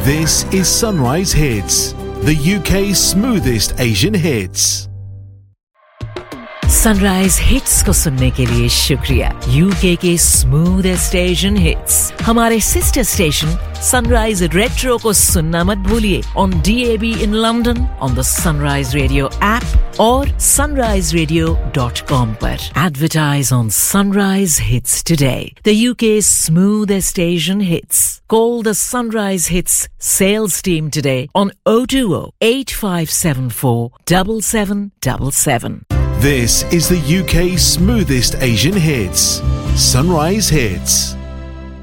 This is Sunrise Hits, the UK's smoothest Asian hits. Sunrise hits को सुनने के लिए शुक्रिया। यूके के स्मूथेस्ट एशियन हिट्स हमारे सिस्टर स्टेशन सनराइज रेट्रो को सुनना मत भूलिए on DAB in London, on the sunrise radio app और sunriseradio.com पर। Advertise on Sunrise Hits today. The UK's smoothest Asian hits. Call the Sunrise Hits sales team today on 020 8574 7777. This is the UK's smoothest Asian hits. Sunrise Hits.